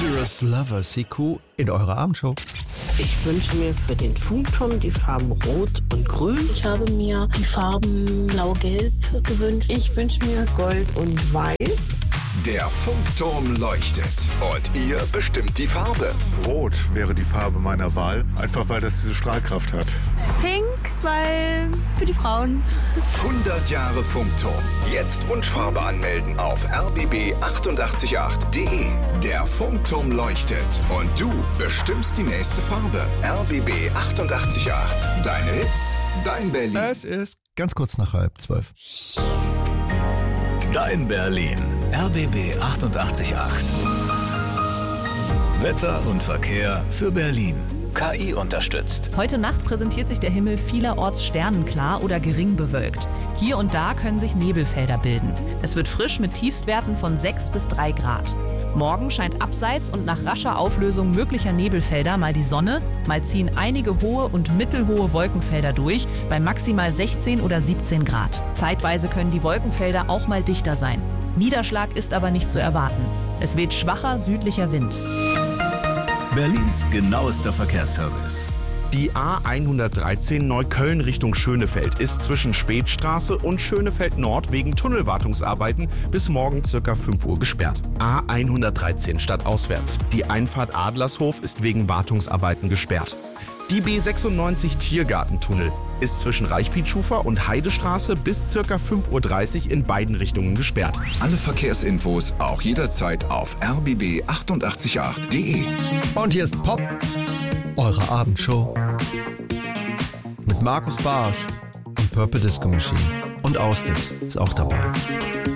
Dangerous Lover, Siku, in eurer Abendshow. Ich wünsche mir für den Funkturm die Farben Rot und Grün. Ich habe mir die Farben Blau-Gelb gewünscht. Ich wünsche mir Gold und Weiß. Der Funkturm leuchtet und ihr bestimmt die Farbe. Rot wäre die Farbe meiner Wahl, einfach weil das diese Strahlkraft hat. Pink, weil für die Frauen. 100 Jahre Funkturm. Jetzt Wunschfarbe anmelden auf rbb888.de. Der Funkturm leuchtet und du bestimmst die nächste Farbe. rbb888. Deine Hits, dein Berlin. Es ist ganz kurz nach 11:30. Dein Berlin. RBB 88.8. Wetter und Verkehr für Berlin. KI unterstützt. Heute Nacht präsentiert sich der Himmel vielerorts sternenklar oder gering bewölkt. Hier und da können sich Nebelfelder bilden. Es wird frisch mit Tiefstwerten von 6 bis 3 Grad. Morgen scheint abseits und nach rascher Auflösung möglicher Nebelfelder mal die Sonne, mal ziehen einige hohe und mittelhohe Wolkenfelder durch, bei maximal 16 oder 17 Grad. Zeitweise können die Wolkenfelder auch mal dichter sein. Niederschlag ist aber nicht zu erwarten. Es weht schwacher südlicher Wind. Berlins genauester Verkehrsservice. Die A113 Neukölln Richtung Schönefeld ist zwischen Spätstraße und Schönefeld Nord wegen Tunnelwartungsarbeiten bis morgen ca. 5 Uhr gesperrt. A113 stadtauswärts. Die Einfahrt Adlershof ist wegen Wartungsarbeiten gesperrt. Die B96 Tiergartentunnel ist zwischen Reichpietschufer und Heidestraße bis ca. 5:30 Uhr in beiden Richtungen gesperrt. Alle Verkehrsinfos auch jederzeit auf rbb888.de. Und hier ist Pop, eure Abendshow. Mit Markus Barsch und Purple Disco Machine. Und Austis ist auch dabei.